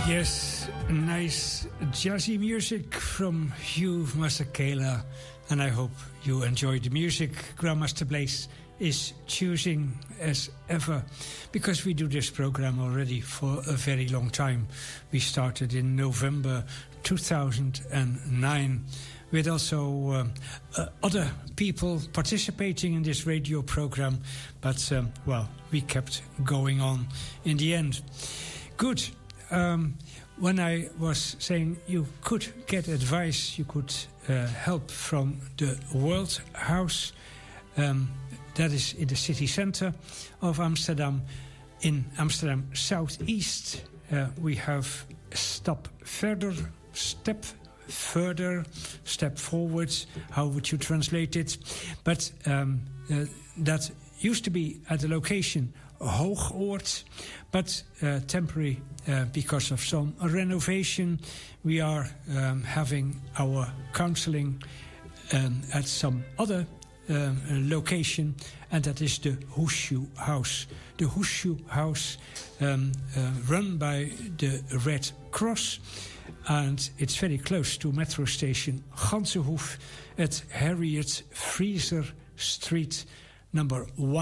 Yes, nice jazzy music from Hugh Masekela, and I hope you enjoy the music Grandmaster Blaze is choosing as ever, because we do this program already for a very long time. We started in November 2009 with also other people participating in this radio program, but well, we kept going on in the end. Good. When I was saying you could get advice, you could help from the World House, that is in the city center of Amsterdam. In Amsterdam Southeast, we have Stap Verder, Step Further, Step Forwards. How would you translate it? But that used to be at the location Hoogoord, but temporary because of some renovation. We are having our counseling at some other location, and that is the Hoesje House. The Hoesje House, run by the Red Cross, and it's very close to metro station Gansenhoef at Harriet Fraser Street, number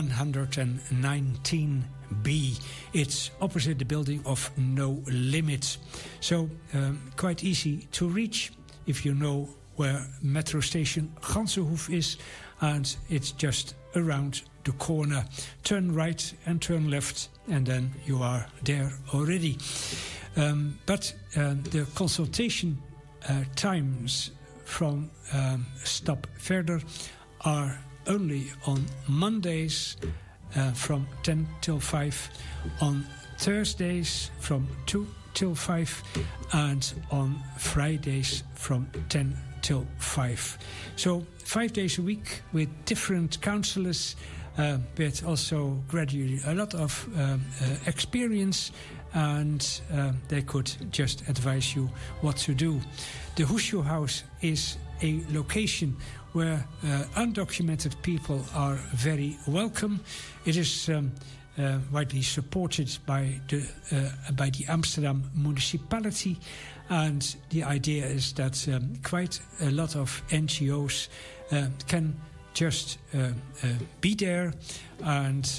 119B. It's opposite the building of No Limits. So quite easy to reach if you know where metro station Gansenhoef is, and it's just around the corner. Turn right and turn left, and then you are there already. But the consultation times from Stap Verder are only on Mondays from 10 till 5, on Thursdays from 2 till 5, and on Fridays from 10 till 5. So 5 days a week with different counselors, but also gradually a lot of experience, and they could just advise you what to do. The Hoesje House is a location where undocumented people are very welcome. It is widely supported by the Amsterdam municipality, and the idea is that quite a lot of NGOs can just be there and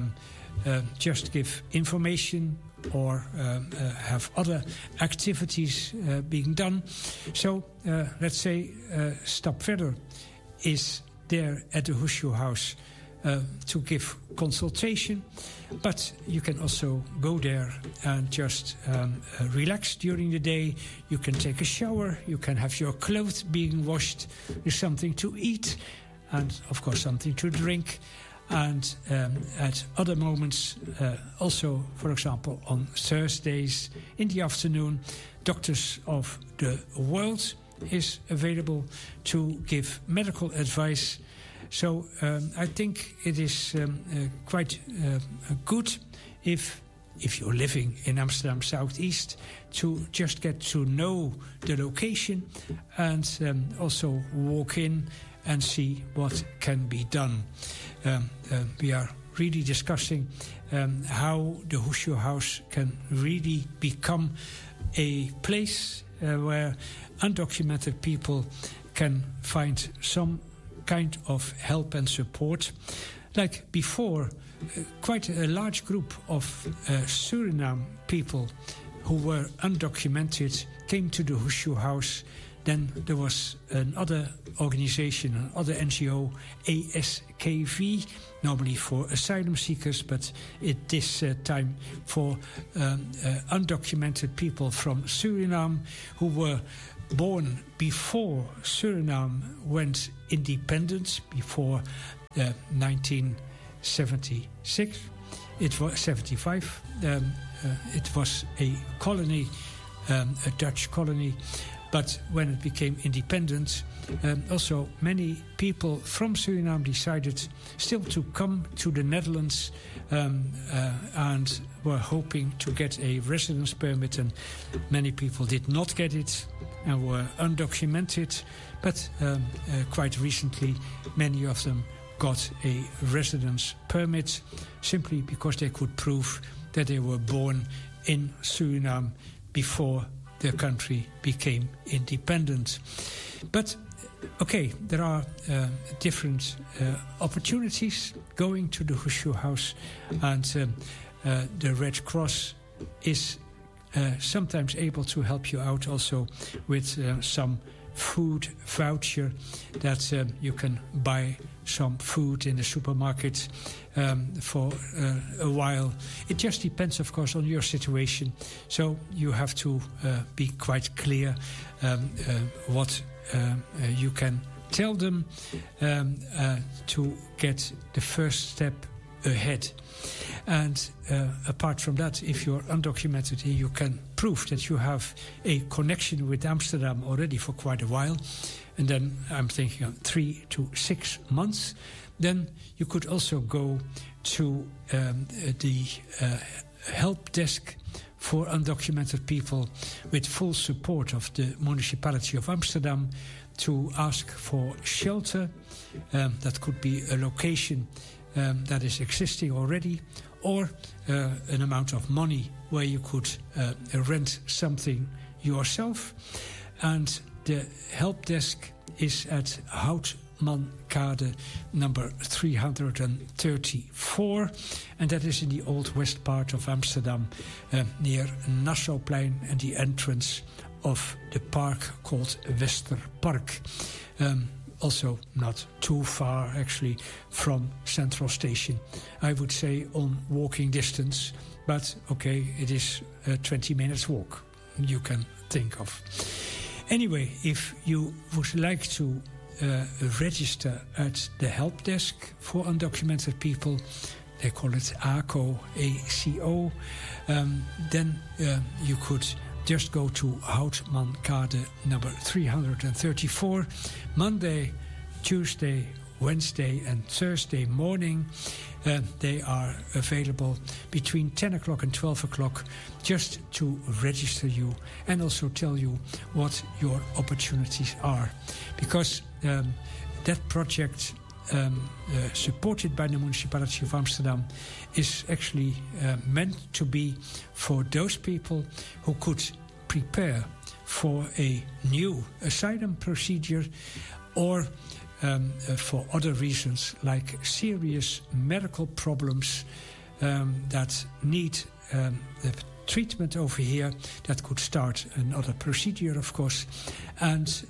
just give information or have other activities being done. So let's say Stap Verder is there at the Hoesje House to give consultation, but you can also go there and just relax during the day. You can take a shower, you can have your clothes being washed, there's something to eat, and of course something to drink. And at other moments, also, for example, on Thursdays in the afternoon, Doctors of the World is available to give medical advice. So I think it is quite good if you're living in Amsterdam Southeast to just get to know the location and also walk in and see what can be done. We are really discussing how the Hoesje House can really become a place where undocumented people can find some kind of help and support. Like before, quite a large group of Suriname people who were undocumented came to the Hoesje House. Then there was another organization, another NGO, ASKV, normally for asylum seekers, but at this time for undocumented people from Suriname who were born before Suriname went independent, before 1976. It was 75. It was a colony, a Dutch colony. But when it became independent, also many people from Suriname decided still to come to the Netherlands and were hoping to get a residence permit, and many people did not get it and were undocumented. But quite recently, many of them got a residence permit simply because they could prove that they were born in Suriname before the country became independent. But okay, there are different opportunities going to the Hushou House, and the Red Cross is sometimes able to help you out also with some food voucher that you can buy some food in the supermarket for a while. It just depends, of course, on your situation. So you have to be quite clear what you can tell them to get the first step ahead. And apart from that, if you're undocumented, you can prove that you have a connection with Amsterdam already for quite a while, and then I'm thinking of 3 to 6 months, then you could also go to the help desk for undocumented people with full support of the municipality of Amsterdam to ask for shelter. That could be a location that is existing already, or an amount of money where you could rent something yourself. And the help desk is at Houtmankade number 334, and that is in the old west part of Amsterdam, near Nassauplein and the entrance of the park called Westerpark. Also not too far, actually, from Central Station. I would say on walking distance, but okay, it is a 20 minutes walk you can think of. Anyway, if you would like to register at the help desk for undocumented people, they call it ACO, A-C-O, then you could just go to Houtmankade number 334, Monday, Tuesday, Wednesday and Thursday morning. They are available between 10 o'clock and 12 o'clock just to register you and also tell you what your opportunities are. Because that project, supported by the municipality of Amsterdam, is actually meant to be for those people who could prepare for a new asylum procedure, or for other reasons like serious medical problems that need treatment over here, that could start another procedure, of course, and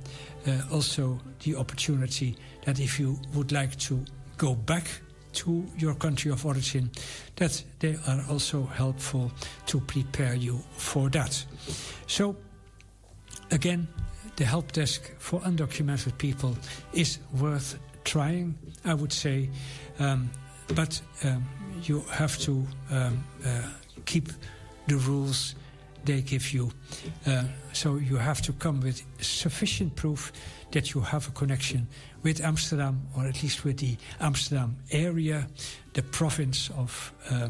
also the opportunity that if you would like to go back to your country of origin, that they are also helpful to prepare you for that. So again, the help desk for undocumented people is worth trying, I would say, but you have to keep the rules they give you. So you have to come with sufficient proof that you have a connection with Amsterdam, or at least with the Amsterdam area, the province of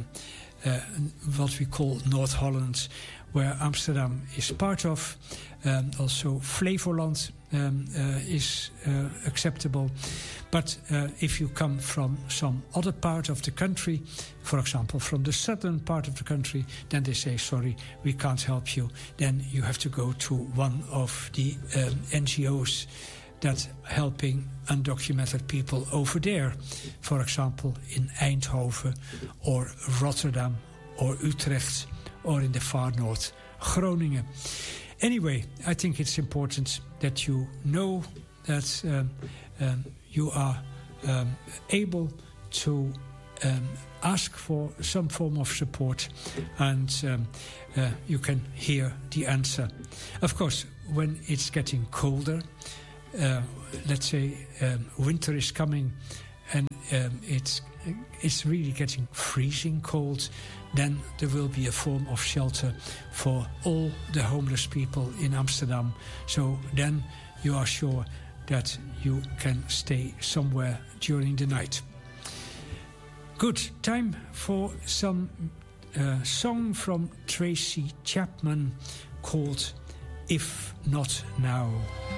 what we call North Holland, where Amsterdam is part of. Also Flevoland is acceptable. But if you come from some other part of the country, for example from the southern part of the country, then they say, sorry, we can't help you. Then you have to go to one of the NGOs that helping undocumented people over there. For example, in Eindhoven or Rotterdam or Utrecht, or in the far north, Groningen. Anyway, I think it's important that you know that you are able to ask for some form of support, and you can hear the answer. Of course, when it's getting colder, let's say winter is coming and it's really getting freezing cold, then there will be a form of shelter for all the homeless people in Amsterdam. So then you are sure that you can stay somewhere during the night. Good, time for some song from Tracy Chapman called If Not Now.